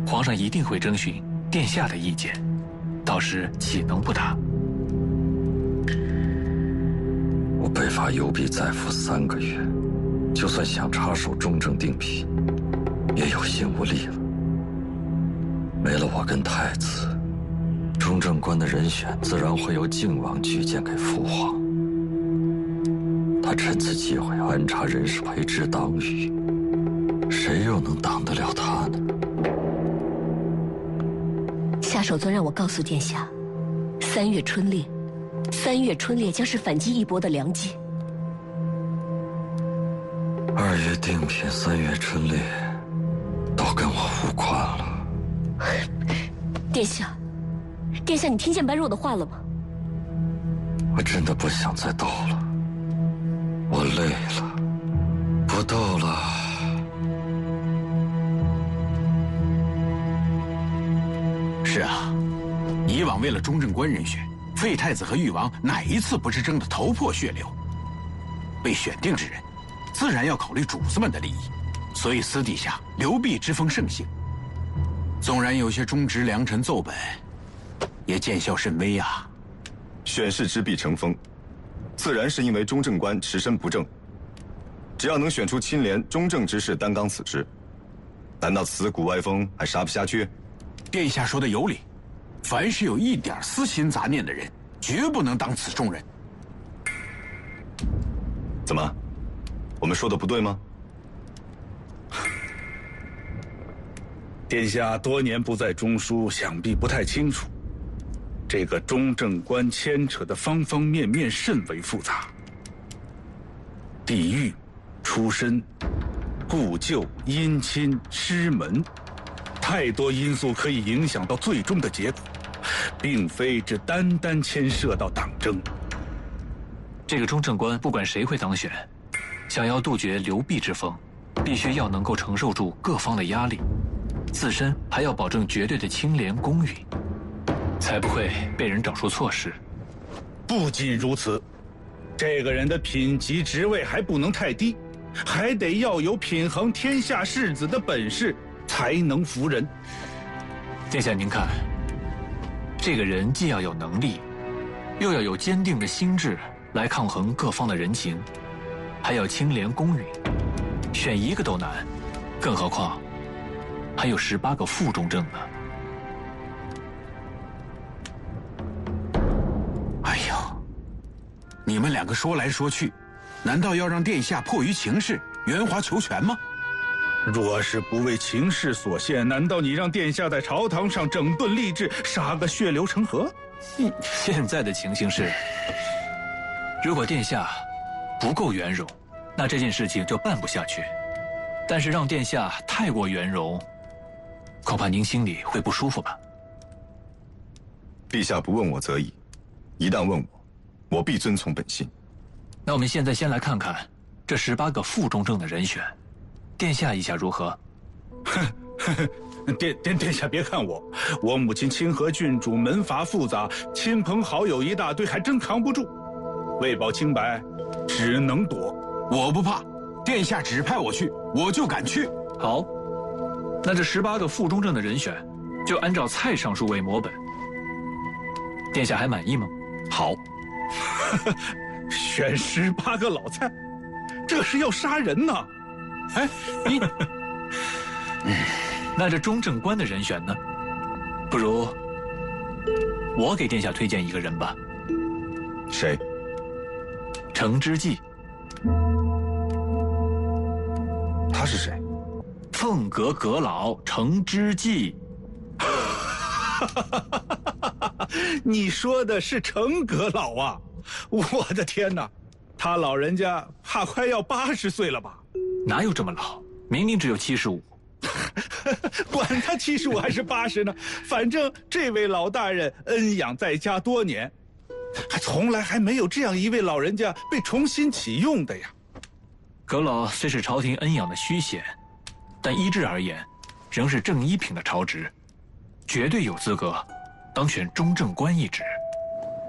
皇上一定会征询殿下的意见，到时岂能不答？ 我北伐幽闭再赴3个月，就算想插手中正定圮，也有心无力了。没了我跟太子，中正官的人选自然会由靖王举荐给父皇。他趁此机会安插人士培植党羽，谁又能挡得了他呢？ 夏守尊让我告诉殿下，3月春猎将是反击一波的良机。 2月定圮，3月春猎，都跟我无关了。 殿下，你听见般若的话了吗？ 我真的不想再斗了，我累了，不斗了。 是啊，以往为了中正官人选，废太子和誉王哪一次不是争得头破血流？被选定之人，自然要考虑主子们的利益，所以私底下流弊之风盛行。纵然有些忠直良臣奏本，也见效甚微啊。 选士之必成风，自然是因为中正官持身不正。只要能选出清廉忠正之士担纲此职，难道此股歪风还杀不下去？ 殿下说的有理，凡是有一点私心杂念的人，绝不能当此重任。 怎么，我们说的不对吗？ 殿下多年不在中书，想必不太清楚，这个中正官牵扯的方方面面甚为复杂，地域、出身、故旧、姻亲、师门，太多因素可以影响到最终的结果，并非只单单牵涉到党争。 这个中正官不管谁会当选，想要杜绝流弊之风，必须要能够承受住各方的压力，自身还要保证绝对的清廉公允，才不会被人找出错事。 不仅如此，这个人的品级职位还不能太低，还得要有品衡天下士子的本事，才能服人。 殿下您看，这个人既要有能力，又要有坚定的心智来抗衡各方的人情，还要清廉公允，选一个都难，更何况还有18个副中正呢。 哎呦，你们2个说来说去，难道要让殿下迫于情势，圆滑求全吗？ 若是不为情势所限，难道你让殿下在朝堂上整顿吏治，杀个血流成河？ 现在的情形是，如果殿下不够圆融，那这件事情就办不下去。但是让殿下太过圆融，恐怕您心里会不舒服吧？ 陛下不问我则已，一旦问我，我必遵从本心。 那我们现在先来看看这18个副中正的人选，殿下意下如何？ 殿下别看我母亲清河郡主，门阀复杂，亲朋好友一大堆，还真扛不住。为保清白，只能躲。 我不怕，殿下指派我去，我就敢去。 好，那这18个副中正的人选，就按照蔡尚书为模本。殿下还满意吗？ 好。 选18个老蔡，这是要杀人呐！ 哎，你，那这中正官的人选呢？不如我给殿下推荐一个人吧。 谁？ 程之济。 他是谁？ 凤阁阁老程之济。 你说的是程阁老啊？我的天哪，他老人家怕快要80岁了吧？ 哪有这么老？明明只有75。 管他75还是80呢，反正这位老大人恩养在家多年，从来还没有这样一位老人家被重新启用的呀。 阁老虽是朝廷恩养的虚衔，但依制而言，仍是正一品的朝职，绝对有资格当选中正官一职。